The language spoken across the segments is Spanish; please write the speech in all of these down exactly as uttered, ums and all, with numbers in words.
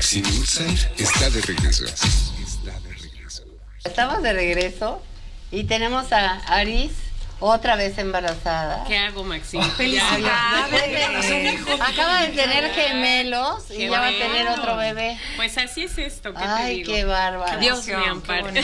Maxine Woodside está de regreso. Está de regreso. Estamos de regreso y tenemos a Aris otra vez embarazada. ¿Qué hago, Maxine? Felicidades. Acaba de tener gemelos y Qué ya va a bueno. tener otro bebé. Pues así es esto, ¿qué Ay, te digo? qué bárbara. Dios me ampare.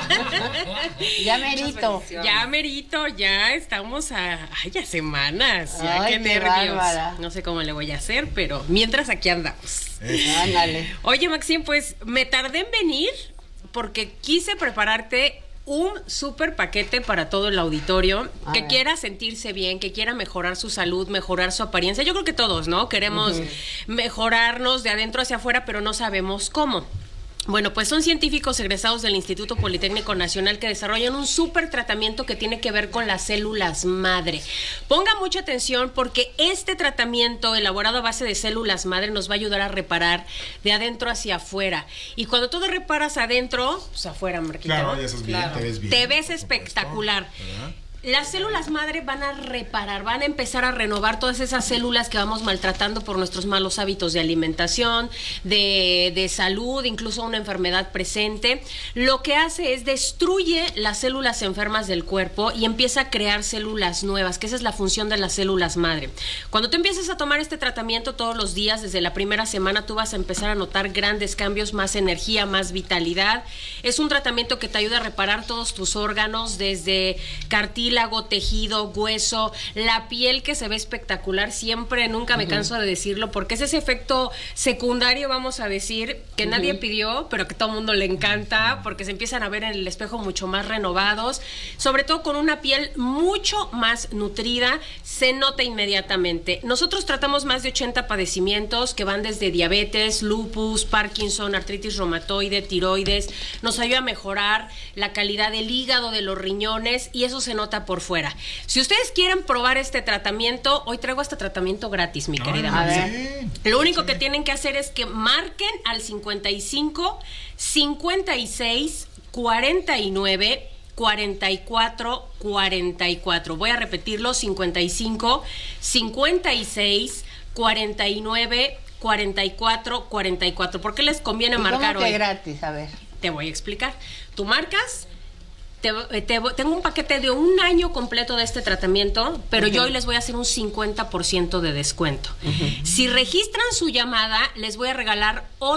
Ya merito. Ya merito, ya estamos a, ay, a semanas, ya Ay, qué, qué nervios. bárbara. No sé cómo le voy a hacer, pero mientras aquí andamos. Ándale. Oye, Maxine, pues me tardé en venir porque quise prepararte un súper paquete para todo el auditorio A que ver. quiera sentirse bien, que quiera mejorar su salud, mejorar su apariencia. Yo creo que todos, ¿no? Queremos uh-huh. mejorarnos de adentro hacia afuera, pero no sabemos cómo. Bueno, pues son científicos egresados del Instituto Politécnico Nacional que desarrollan un súper tratamiento que tiene que ver con las células madre. Ponga mucha atención porque este tratamiento elaborado a base de células madre nos va a ayudar a reparar de adentro hacia afuera. Y cuando tú reparas adentro, pues afuera, Marquito. Claro, ya estás bien, Claro. te ves bien. Te ves espectacular. ¿Verdad? Las células madre van a reparar, van a empezar a renovar todas esas células que vamos maltratando por nuestros malos hábitos de alimentación, de, de salud, incluso una enfermedad presente. Lo que hace es destruye las células enfermas del cuerpo y empieza a crear células nuevas, que esa es la función de las células madre. Cuando tú empiezas a tomar este tratamiento todos los días, desde la primera semana, tú vas a empezar a notar grandes cambios, más energía, más vitalidad. Es un tratamiento que te ayuda a reparar todos tus órganos, desde cartílago, tejido, hueso, la piel que se ve espectacular, siempre, nunca me canso de decirlo, porque es ese efecto secundario, vamos a decir, que uh-huh. nadie pidió, pero que todo el mundo le encanta, porque se empiezan a ver en el espejo mucho más renovados, sobre todo con una piel mucho más nutrida, se nota inmediatamente. Nosotros tratamos más de ochenta padecimientos que van desde diabetes, lupus, Parkinson, artritis reumatoide, tiroides, nos ayuda a mejorar la calidad del hígado, de los riñones, y eso se nota por fuera. Si ustedes quieren probar este tratamiento, hoy traigo este tratamiento gratis, mi querida Marcia. Lo único que tienen que hacer es que marquen al cincuenta y cinco, cincuenta y seis, cuarenta y nueve, cuarenta y cuatro, cuarenta y cuatro. Voy a repetirlo, cincuenta y cinco, cincuenta y seis, cuarenta y nueve, cuarenta y cuatro, cuarenta y cuatro. ¿Por qué les conviene ¿Y marcar cómo que hoy? gratis? A ver. Te voy a explicar. Tú marcas. Te, te, tengo un paquete de un año completo de este tratamiento, pero uh-huh. yo hoy les voy a hacer un cincuenta por ciento de descuento. Uh-huh. Si registran su llamada, les voy a regalar otro